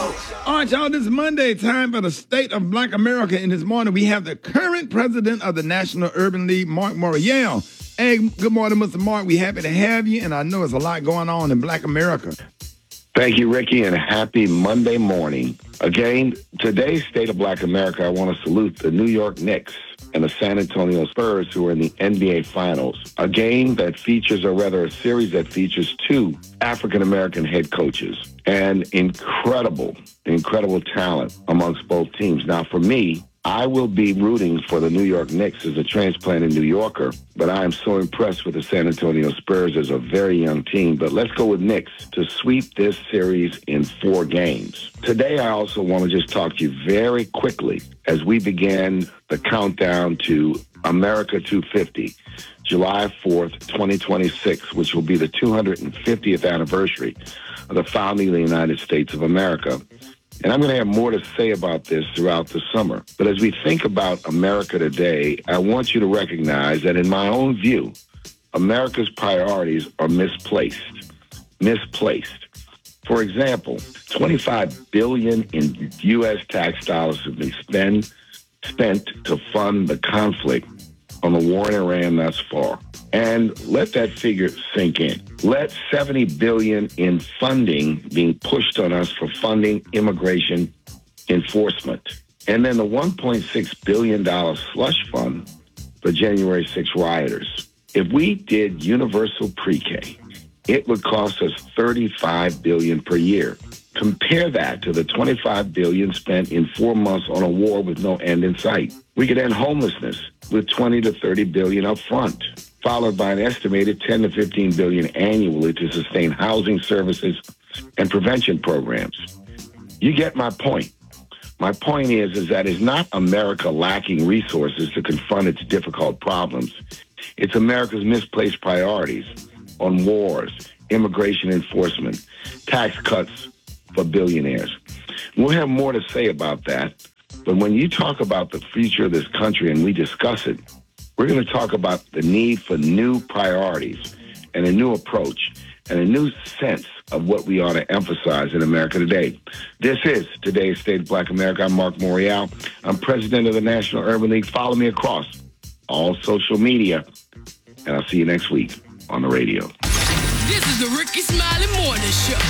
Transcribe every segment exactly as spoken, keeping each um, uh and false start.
All right, y'all, this is Monday, time for the State of Black America. And this morning, we have the current president of the National Urban League, Mark Morial. Hey, good morning, Mister Mark. We're happy to have you, and I know there's a lot going on in Black America. Thank you, Ricky, and happy Monday morning. Again, today's State of Black America, I want to salute the New York Knicks and the San Antonio Spurs, who are in the N B A Finals. A game that features, or rather a series that features two African-American head coaches and incredible, incredible talent amongst both teams. Now, for me, I will be rooting for the New York Knicks as a transplanted New Yorker, but I am so impressed with the San Antonio Spurs as a very young team. But let's go with Knicks to sweep this series in four games. Today, I also want to just talk to you very quickly as we begin the countdown to America two fifty, July fourth, twenty twenty-six, which will be the two hundred fiftieth anniversary of the founding of the United States of America. And I'm going to have more to say about this throughout the summer. But as we think about America today, I want you to recognize that in my own view, America's priorities are misplaced. Misplaced. For example, twenty-five billion dollars in U S tax dollars have been spent, spent to fund the conflict on the war in Iran thus far. And let that figure sink in. Let seventy billion dollars in funding being pushed on us for funding immigration enforcement. And then the one point six billion dollars slush fund for January sixth rioters. If we did universal pre-K, it would cost us thirty-five billion dollars per year. Compare that to the twenty-five billion dollars spent in four months on a war with no end in sight. We could end homelessness with twenty to thirty billion dollars up front, followed by an estimated ten to fifteen billion dollars annually to sustain housing services and prevention programs. You get my point. My point is, is that it's not America lacking resources to confront its difficult problems. It's America's misplaced priorities on wars, immigration enforcement, tax cuts for billionaires. We'll have more to say about that. But when you talk about the future of this country and we discuss it, we're going to talk about the need for new priorities and a new approach and a new sense of what we ought to emphasize in America today. This is today's State of Black America. I'm Mark Morial. I'm president of the National Urban League. Follow me across all social media, and I'll see you next week on the radio. This is the Ricky Smiley Morning Show.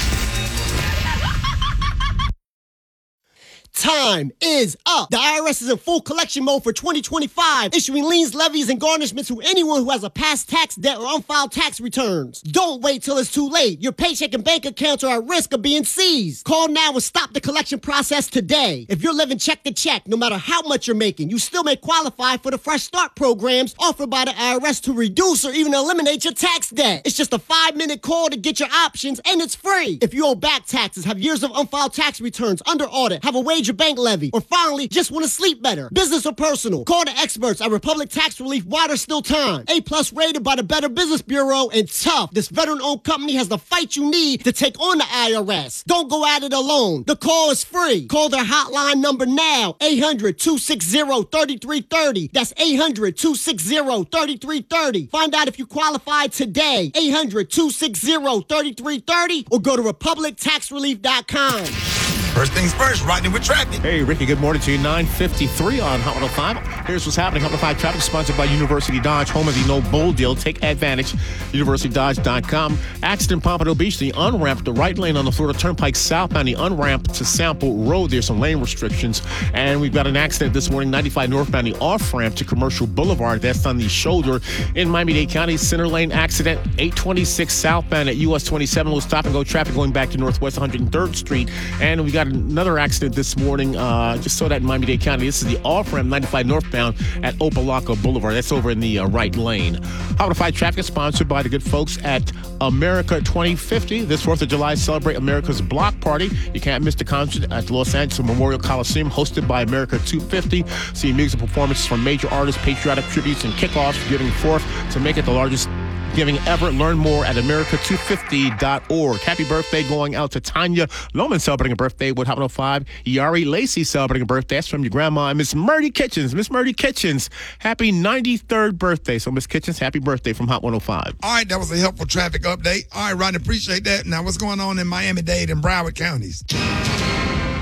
Time is up. The I R S is in full collection mode for twenty twenty-five, issuing liens, levies, and garnishments to anyone who has a past tax debt or unfiled tax returns. Don't wait till it's too late. Your paycheck and bank accounts are at risk of being seized. Call now and stop the collection process today. If you're living check to check, no matter how much you're making, you still may qualify for the Fresh Start programs offered by the I R S to reduce or even eliminate your tax debt. It's just a five-minute call to get your options, and it's free. If you owe back taxes, have years of unfiled tax returns, under audit, have a wage bank levy, or finally just want to sleep better, business or personal, call the experts at Republic Tax Relief while there's still time. A plus rated by the Better Business Bureau, and tough. This veteran-owned company has the fight you need to take on the I R S. Don't go at it alone. The call is free. Call their hotline number now, eight hundred, two six zero, three three three zero. That's eight hundred, two six zero, three three three zero. Find out if you qualify today, eight hundred, two six zero, three three three zero, or go to republic tax relief dot com. First things first, riding with traffic. Hey, Ricky, good morning to you. nine fifty-three on Hot one oh five. Here's what's happening. Hot one oh five traffic sponsored by University Dodge, home of the No Bull deal. Take advantage. university dodge dot com. Accident Pompano Beach, the unramp, the right lane on the Florida Turnpike southbound, the unramp to Sample Road. There's some lane restrictions. And we've got an accident this morning, ninety-five northbound, the off-ramp to Commercial Boulevard. That's on the shoulder in Miami-Dade County. Center lane accident, eight twenty-six southbound at U S twenty-seven. We'll stop and go traffic going back to Northwest one hundred third Street. And we got another accident this morning. Uh, just saw that in Miami-Dade County. This is the off-ramp ninety-five northbound at Opelika Boulevard. That's over in the uh, right lane. Hot one oh five traffic is sponsored by the good folks at America twenty fifty. This fourth of July, celebrate America's Block Party. You can't miss the concert at the Los Angeles Memorial Coliseum, hosted by America two fifty. See music performances from major artists, patriotic tributes, and kickoffs, giving forth to make it the largest giving ever. Learn more at america two fifty dot org. Happy birthday going out to Tanya Lohman, celebrating a birthday with Hot one oh five. Yari Lacey celebrating a birthday. That's from your grandma. And Miss Murdy Kitchens. Miss Murdy Kitchens, happy ninety-third birthday. So, Miss Kitchens, happy birthday from Hot one oh five. All right, that was a helpful traffic update. All right, Rodney, appreciate that. Now, what's going on in Miami-Dade and Broward counties?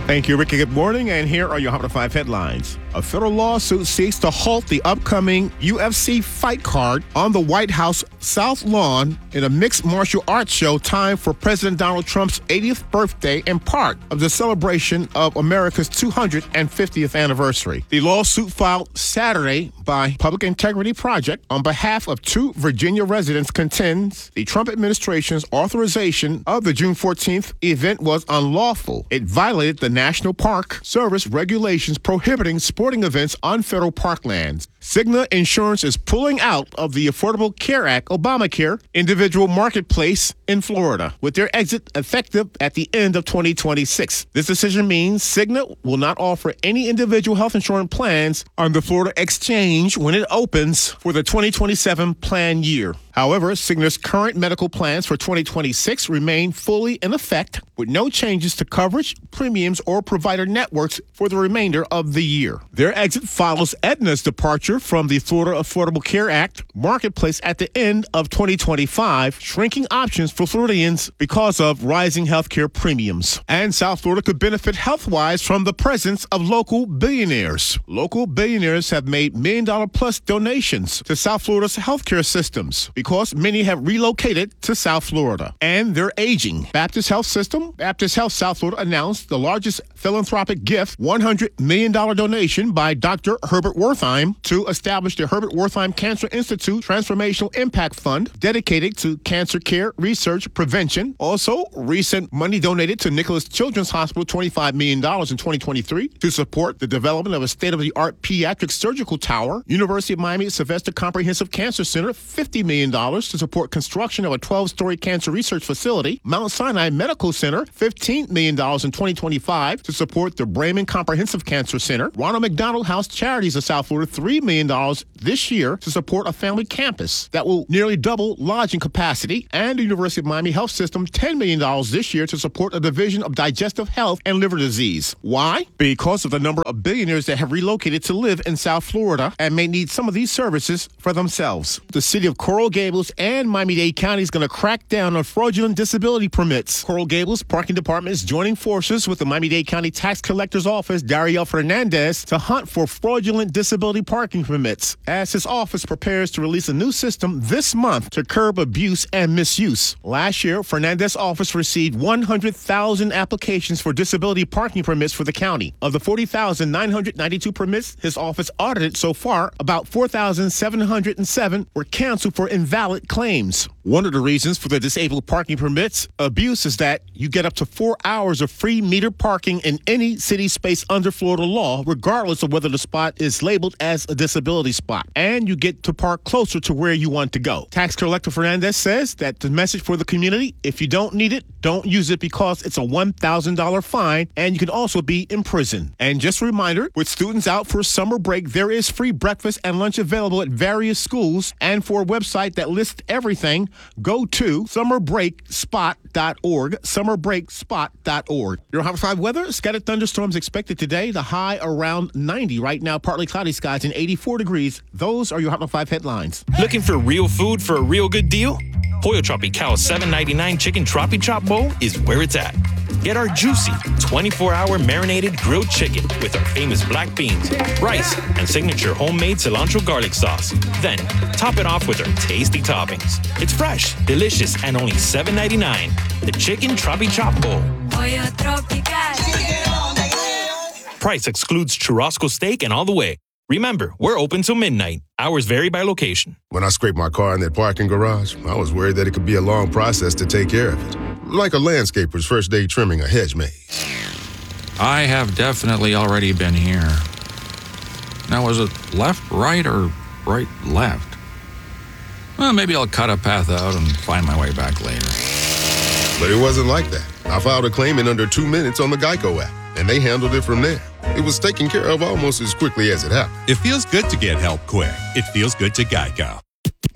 Thank you, Ricky. Good morning, and here are your Hot five headlines. A federal lawsuit seeks to halt the upcoming U F C fight card on the White House South Lawn in a mixed martial arts show timed for President Donald Trump's eightieth birthday and part of the celebration of America's two hundred fiftieth anniversary. The lawsuit filed Saturday by Public Integrity Project on behalf of two Virginia residents contends the Trump administration's authorization of the June fourteenth event was unlawful. It violated the National Park Service regulations prohibiting sporting events on federal parklands. Cigna Insurance is pulling out of the Affordable Care Act, Obamacare, individual marketplace in Florida, with their exit effective at the end of twenty twenty-six. This decision means Cigna will not offer any individual health insurance plans on the Florida Exchange when it opens for the twenty twenty-seven plan year. However, Cigna's current medical plans for twenty twenty-six remain fully in effect, with no changes to coverage, premiums, or provider networks for the remainder of the year. Their exit follows Aetna's departure from the Florida Affordable Care Act marketplace at the end of twenty twenty-five, shrinking options for Floridians because of rising healthcare premiums. And South Florida could benefit health-wise from the presence of local billionaires. Local billionaires have made million-dollar plus donations to South Florida's healthcare systems because many have relocated to South Florida. And they're aging. Baptist Health System, Baptist Health South Florida announced the largest philanthropic gift, one hundred million dollars donation by Doctor Herbert Wertheim to establish the Herbert Wertheim Cancer Institute Transformational Impact Fund dedicated to cancer care, research, prevention. Also, recent money donated to Nicholas Children's Hospital, twenty-five million dollars in twenty twenty-three, to support the development of a state-of-the-art pediatric surgical tower. University of Miami Sylvester Comprehensive Cancer Center, fifty million dollars to support construction of a twelve-story cancer research facility. Mount Sinai Medical Center, fifteen million dollars in twenty twenty-five to support the Bremen Comprehensive Cancer Center. Ronald McDonald House Charities of South Florida, three million dollars this year to support a family campus that will nearly double lodging capacity. And the University of Miami Health System, ten million dollars this year to support a division of digestive health and liver disease. Why? Because of the number of billionaires that have relocated to live in South Florida and may need some of these services for themselves. The city of Coral Gables and Miami-Dade County is going to crack down on fraudulent disability permits. Coral Gables Parking Department is joining forces with the Miami-Dade County Tax Collector's Office, Dario Fernandez, to hunt for fraudulent disability parking permits, as his office prepares to release a new system this month to curb abuse and misuse. Last year, Fernandez's office received one hundred thousand applications for disability parking permits for the county. Of the forty thousand nine hundred ninety-two permits his office audited so far, about four thousand seven hundred seven were canceled for invalid claims. One of the reasons for the disabled parking permits abuse is that you get up to four hours of free metered parking in any city space under Florida law, regardless of whether the spot is labeled as a disability spot. And you get to park closer to where you want to go. Tax Collector Fernandez says that the message for the community: if you don't need it, don't use it, because it's a one thousand dollars fine and you can also be imprisoned. And just a reminder, with students out for summer break, there is free breakfast and lunch available at various schools. And for a website that lists everything, go to summer break spot dot org, summer break spot dot org. Your Hot five weather: scattered thunderstorms expected today, the high around ninety. Right now, partly cloudy skies and eighty-four degrees. Those are your Hot five headlines. Looking for real food for a real good deal? Pollo Tropical seven ninety-nine Chicken Tropi Chop Bowl is where it's at. Get our juicy twenty-four hour marinated grilled chicken with our famous black beans, rice, and signature homemade cilantro garlic sauce. Then, top it off with our tasty toppings. It's fresh, delicious, and only seven ninety-nine. The Chicken Tropi Chop Bowl. Pollo Tropical. Price excludes churrasco steak and all the way. Remember, we're open till midnight. Hours vary by location. When I scraped my car in that parking garage, I was worried that it could be a long process to take care of it. Like a landscaper's first day trimming a hedge maze. I have definitely already been here. Now, was it left, right, or right, left? Well, maybe I'll cut a path out and find my way back later. But it wasn't like that. I filed a claim in under two minutes on the Geico app, and they handled it from there. It was taken care of almost as quickly as it happened. It feels good to get help quick. It feels good to Geico.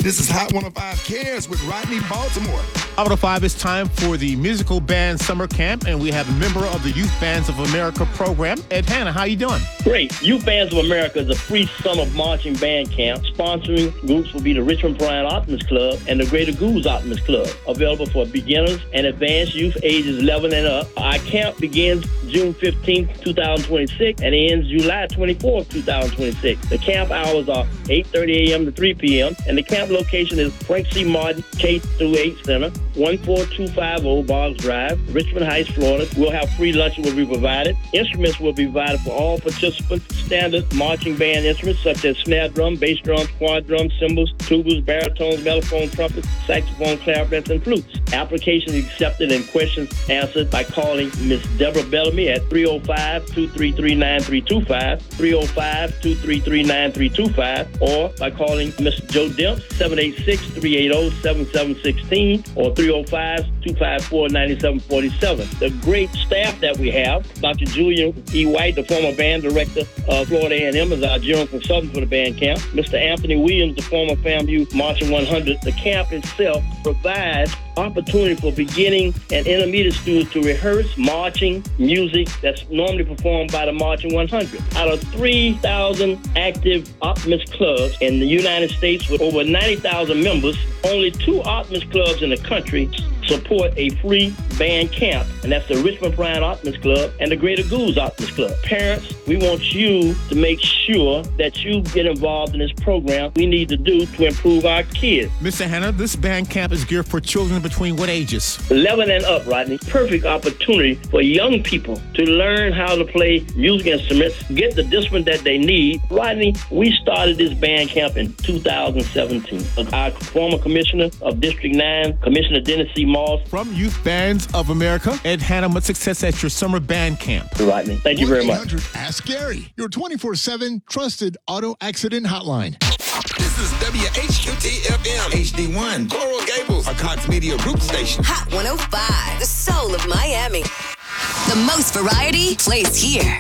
This is Hot one oh five Cares with Rodney Baltimore. Hot one oh five, it's time for the musical band summer camp, and we have a member of the Youth Bands of America program. Ed Hanna, how you doing? Great. Youth Bands of America is a free summer marching band camp. Sponsoring groups will be the Richmond Bryan Optimist Club and the Greater Goose Optimist Club, available for beginners and advanced youth ages eleven and up. Our camp begins June fifteenth, twenty twenty-six, and ends July twenty-fourth, twenty twenty-six. The camp hours are eight thirty a.m. to three p.m., and the camp location is Frank C. Martin K through eight Center, one four two five zero Boggs Drive, Richmond Heights, Florida. We'll have free lunch will be provided. Instruments will be provided for all participants. Standard marching band instruments such as snare drum, bass drum, quad drum, cymbals, tubas, baritones, mellophone, trumpets, saxophone, clarinets, and flutes. Applications accepted and questions answered by calling Miss Deborah Bellamy at three oh five, two three three, nine three two five, three oh five, two three three, nine three two five, or by calling Mister Joe Demps, seven eight six, three eight zero, seven seven one six, or three oh five, two five four, nine seven four seven. The great staff that we have, Doctor Julia E. White, the former band director of Florida A and M, is our general consultant for the band camp. Mister Anthony Williams, the former FAMU Marching one hundred. The camp itself provides opportunity for beginning and intermediate students to rehearse marching music that's normally performed by the Marching one hundred. Out of three thousand active Optimist clubs in the United States with over ninety thousand members, only two Optimist clubs in the country support a free band camp, and that's the Richmond Bryan Optimist Club and the Greater Goose Optimist Club. Parents, we want you to make sure that you get involved in this program we need to do to improve our kids. Mister Hanna, this band camp is geared for children between what ages? eleven and up, Rodney. Perfect opportunity for young people to learn how to play music instruments, get the discipline that they need. Rodney, we started this band camp in two thousand seventeen. Our former commissioner of District nine, Commissioner Dennis C. Moss. From Youth Bands of America, Ed Hanna, much success at your summer band camp. Rodney, thank you very much. Ask Gary, your twenty-four seven trusted auto accident hotline. This is W H Q T F M, H D one, Coral Gables, a Cox Media Group station. Hot one oh five, the soul of Miami. The most variety plays here.